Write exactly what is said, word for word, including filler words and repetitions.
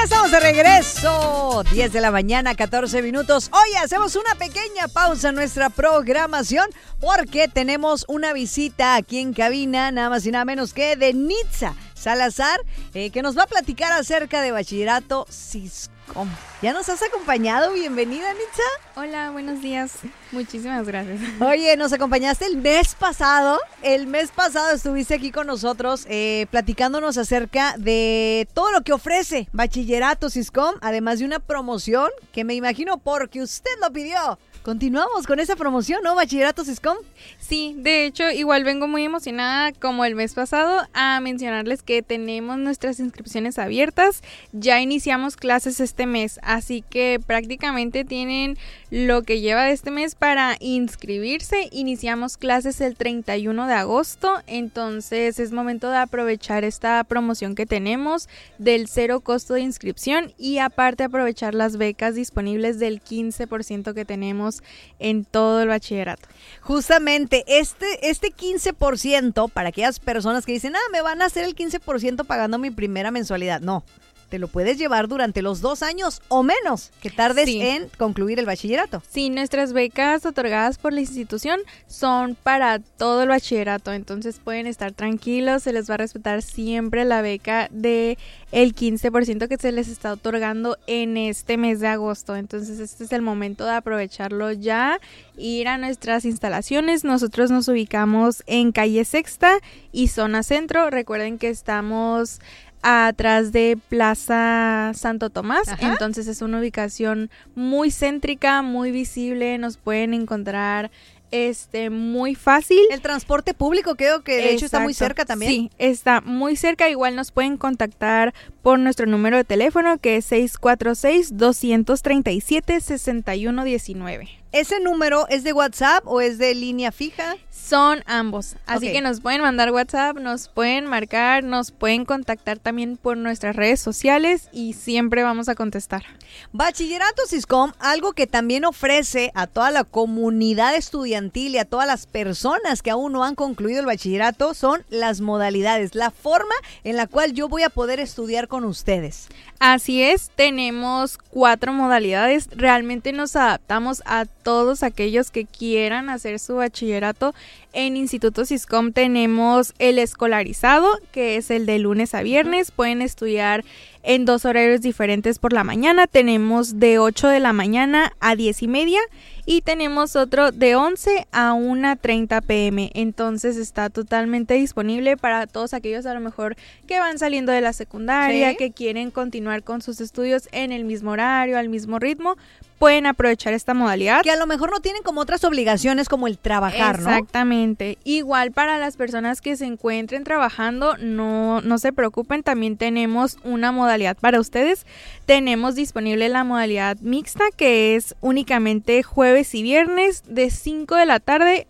Ya estamos de regreso, diez de la mañana, catorce minutos. Hoy hacemos una pequeña pausa en nuestra programación porque tenemos una visita aquí en cabina, nada más y nada menos que de Nitza Salazar, eh, que nos va a platicar acerca de bachillerato Siscom. ¿Ya nos has acompañado? Bienvenida, Nitza. Hola, buenos días. Muchísimas gracias. Oye, nos acompañaste el mes pasado. El mes pasado estuviste aquí con nosotros eh, platicándonos acerca de todo lo que ofrece Bachillerato Siscom, además de una promoción que me imagino porque usted lo pidió. Continuamos con esa promoción, ¿no? Bachillerato Siscom. Sí, de hecho, igual vengo muy emocionada como el mes pasado a mencionarles que tenemos nuestras inscripciones abiertas. Ya iniciamos clases este mes, así que prácticamente tienen lo que lleva de este mes para inscribirse. Iniciamos clases el treinta y uno de agosto, entonces es momento de aprovechar esta promoción que tenemos del cero costo de inscripción y aparte aprovechar las becas disponibles del quince por ciento que tenemos en todo el bachillerato. Justamente este, este quince por ciento para aquellas personas que dicen, ah, me van a hacer el quince por ciento pagando mi primera mensualidad. No, te lo puedes llevar durante los dos años o menos que tardes sí. en concluir el bachillerato. Sí, nuestras becas otorgadas por la institución son para todo el bachillerato, entonces pueden estar tranquilos, se les va a respetar siempre la beca de el quince por ciento que se les está otorgando en este mes de agosto. Entonces este es el momento de aprovecharlo ya, ir a nuestras instalaciones. Nosotros nos ubicamos en calle Sexta y zona centro. Recuerden que estamos atrás de Plaza Santo Tomás. Ajá. Entonces es una ubicación muy céntrica, muy visible, nos pueden encontrar este muy fácil. El transporte público creo que de Exacto. hecho está muy cerca también. Sí, está muy cerca. Igual nos pueden contactar por nuestro número de teléfono que es seis cuatro seis, dos tres siete, seis uno uno nueve. ¿Ese número es de WhatsApp o es de línea fija? Son ambos, así okay. que nos pueden mandar WhatsApp, nos pueden marcar, nos pueden contactar también por nuestras redes sociales y siempre vamos a contestar. Bachillerato Siscom, algo que también ofrece a toda la comunidad estudiantil y a todas las personas que aún no han concluido el bachillerato son las modalidades, la forma en la cual yo voy a poder estudiar con ustedes. Así es, tenemos cuatro modalidades, realmente nos adaptamos a todos aquellos que quieran hacer su bachillerato. En Instituto Siscom tenemos el escolarizado, que es el de lunes a viernes. Pueden estudiar en dos horarios diferentes por la mañana. Tenemos de ocho de la mañana a diez y media y tenemos otro de once a una treinta pm. Entonces está totalmente disponible para todos aquellos a lo mejor que van saliendo de la secundaria, ¿sí? que quieren continuar con sus estudios en el mismo horario, al mismo ritmo. Pueden aprovechar esta modalidad. Que a lo mejor no tienen como otras obligaciones como el trabajar, ¿no? Exactamente. Igual para las personas que se encuentren trabajando, no, no se preocupen, también tenemos una modalidad para ustedes. Tenemos disponible la modalidad mixta, que es únicamente jueves y viernes de cinco de la tarde